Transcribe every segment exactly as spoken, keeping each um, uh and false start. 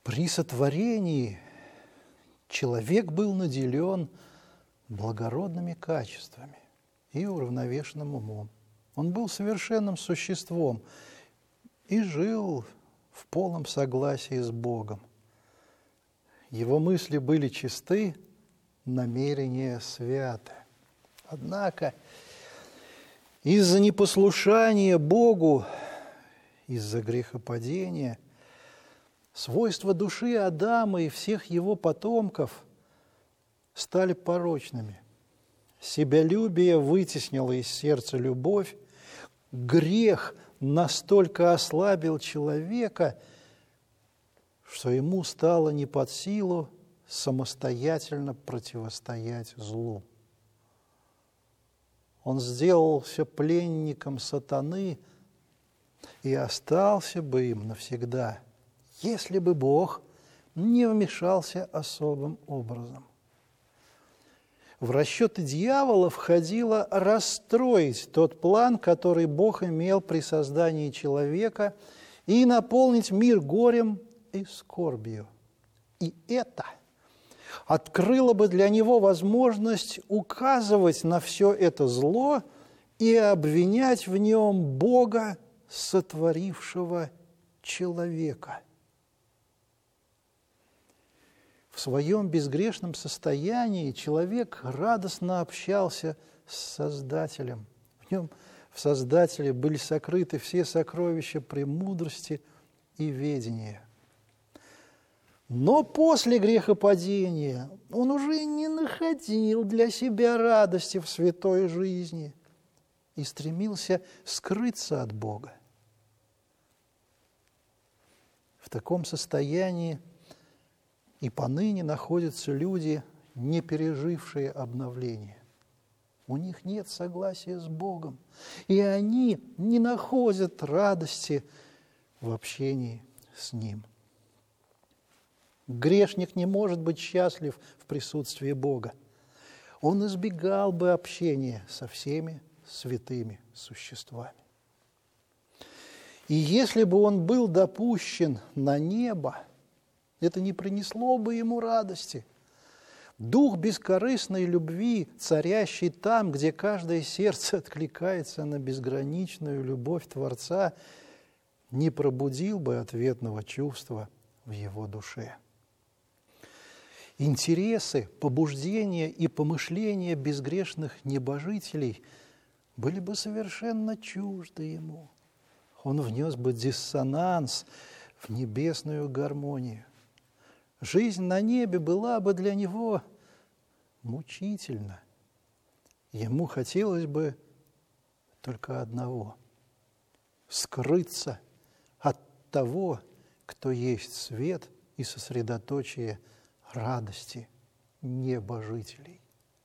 При сотворении человек был наделен благородными качествами и уравновешенным умом. Он был совершенным существом и жил в полном согласии с Богом. Его мысли были чисты, намерения святы. Однако из-за непослушания Богу, из-за грехопадения, свойства души Адама и всех его потомков стали порочными. Себялюбие вытеснило из сердца любовь, грех настолько ослабил человека, что ему стало не под силу самостоятельно противостоять злу. Он сделался пленником сатаны и остался бы им навсегда, если бы Бог не вмешался особым образом. В расчеты дьявола входило расстроить тот план, который Бог имел при создании человека, и наполнить мир горем и скорбью. И это открыло бы для него возможность указывать на все это зло и обвинять в нем Бога, сотворившего человека. В своем безгрешном состоянии человек радостно общался с Создателем. В нем, в Создателе, были сокрыты все сокровища премудрости и ведения. Но после грехопадения он уже не находил для себя радости в святой жизни и стремился скрыться от Бога. В таком состоянии и поныне находятся люди, не пережившие обновление. У них нет согласия с Богом, и они не находят радости в общении с Ним. Грешник не может быть счастлив в присутствии Бога. Он избегал бы общения со всеми святыми существами. И если бы он был допущен на небо, это не принесло бы ему радости. Дух бескорыстной любви, царящий там, где каждое сердце откликается на безграничную любовь Творца, не пробудил бы ответного чувства в его душе. Интересы, побуждения и помышления безгрешных небожителей были бы совершенно чужды ему. Он внес бы диссонанс в небесную гармонию. Жизнь на небе была бы для него мучительна. Ему хотелось бы только одного – скрыться от того, кто есть свет и сосредоточие радости небожителей.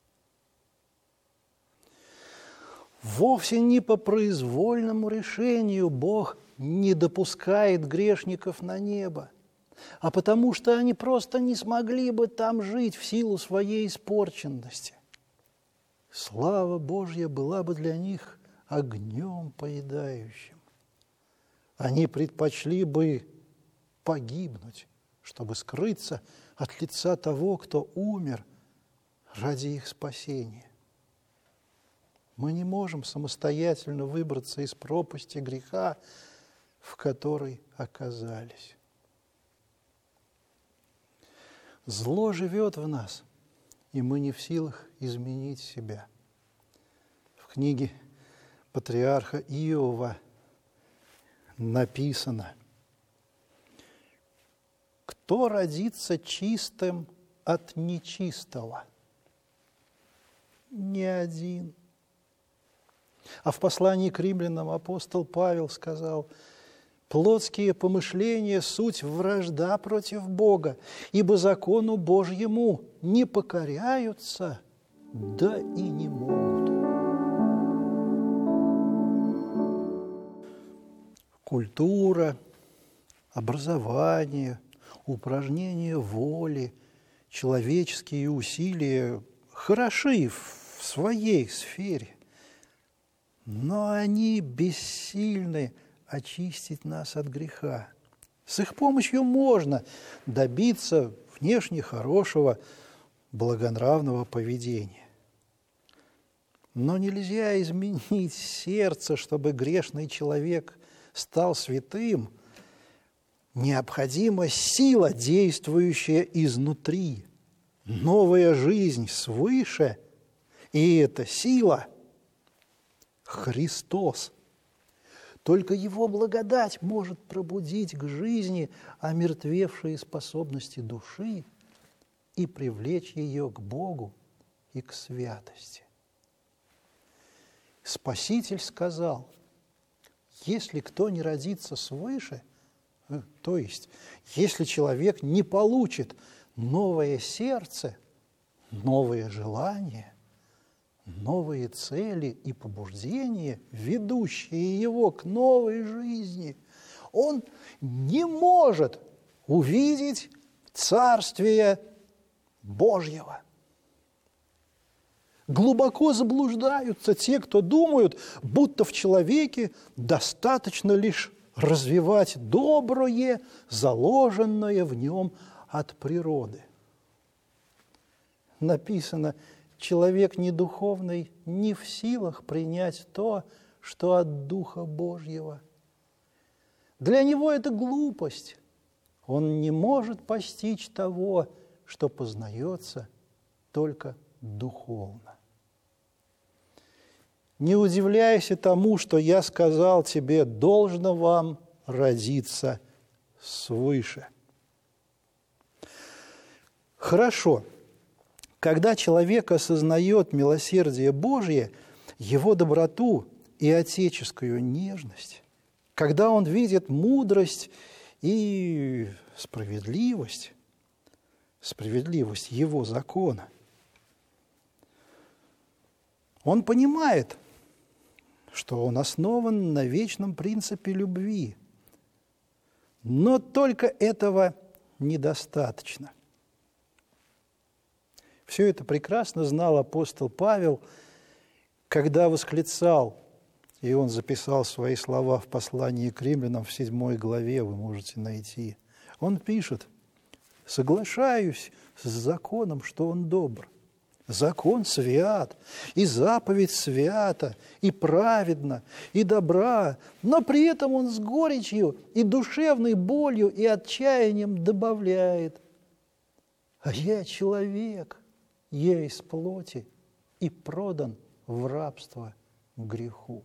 Вовсе не по произвольному решению Бог не допускает грешников на небо, а потому что они просто не смогли бы там жить в силу своей испорченности. Слава Божья была бы для них огнем поедающим. Они предпочли бы погибнуть, чтобы скрыться от лица того, кто умер ради их спасения. Мы не можем самостоятельно выбраться из пропасти греха, в которой оказались. Зло живет в нас, и мы не в силах изменить себя. В книге патриарха Иова написано: «Кто родится чистым от нечистого? Ни один». А в послании к римлянам апостол Павел сказал: «Плотские помышления – суть вражда против Бога, ибо закону Божьему не покоряются, да и не могут». Культура, образование, упражнение воли, человеческие усилия хороши в своей сфере, но они бессильны очистить нас от греха С их помощью можно добиться внешне хорошего, благонравного поведения. Но нельзя изменить сердце, чтобы грешный человек стал святым. Необходима сила, действующая изнутри, новая жизнь свыше, и эта сила – Христос. Только Его благодать может пробудить к жизни омертвевшие способности души и привлечь ее к Богу и к святости. Спаситель сказал, если кто не родится свыше, то есть если человек не получит новое сердце, новые желания, новые цели и побуждения, ведущие его к новой жизни, он не может увидеть Царствие Божьего. Глубоко заблуждаются те, кто думают, будто в человеке достаточно лишь развивать доброе, заложенное в нем от природы. Написано, человек недуховный не в силах принять то, что от Духа Божьего. Для него это глупость. Он не может постичь того, что познается только духовно. Не удивляйся тому, что я сказал тебе, должно вам родиться свыше. Хорошо. Когда человек осознает милосердие Божье, его доброту и отеческую нежность, когда он видит мудрость и справедливость, справедливость его закона, он понимает, что он основан на вечном принципе любви. Но только этого недостаточно. Все это прекрасно знал апостол Павел, когда восклицал, и он записал свои слова в послании к римлянам в седьмой главе, вы можете найти. Он пишет: «Соглашаюсь с законом, что он добр. Закон свят, и заповедь свята, и праведна, и добра, но при этом он с горечью и душевной болью и отчаянием добавляет: а я человек, я из плоти и продан в рабство к греху».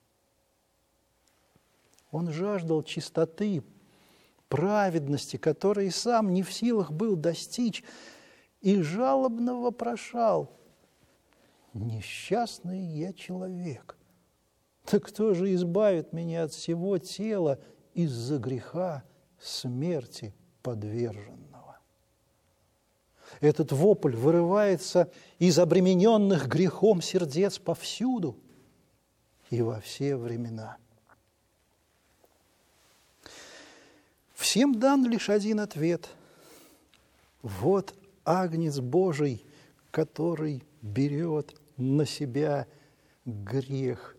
Он жаждал чистоты, праведности, которой сам не в силах был достичь, и жалобно вопрошал: «Несчастный я человек, так кто же избавит меня от всего тела из-за греха смерти подверженного?» Этот вопль вырывается из обремененных грехом сердец повсюду и во все времена. Всем дан лишь один ответ: вот Агнец Божий, который берет на себя грех